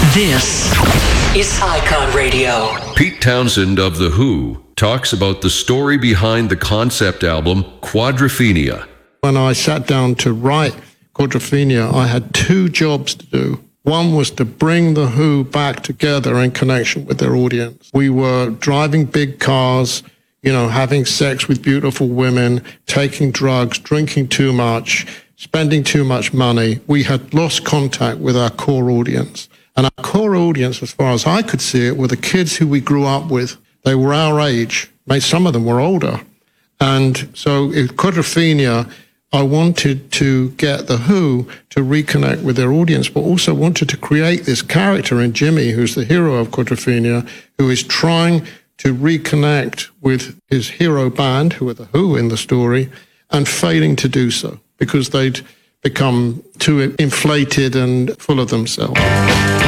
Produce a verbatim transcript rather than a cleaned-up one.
This is Icon Radio. Pete Townsend of The Who talks about the story behind the concept album Quadrophenia. When I sat down to write Quadrophenia, I had two jobs to do. One was to bring The Who back together in connection with their audience. We were driving big cars, you know, having sex with beautiful women, taking drugs, drinking too much, spending too much money. We had lost contact with our core audience. And our core audience, as far as I could see it, were the kids who we grew up with. They were our age. Some of them were older. And so in Quadrophenia, I wanted to get The Who to reconnect with their audience, but also wanted to create this character in Jimmy, who's the hero of Quadrophenia, who is trying to reconnect with his hero band, who are The Who in the story, and failing to do so because they'd become too inflated and full of themselves.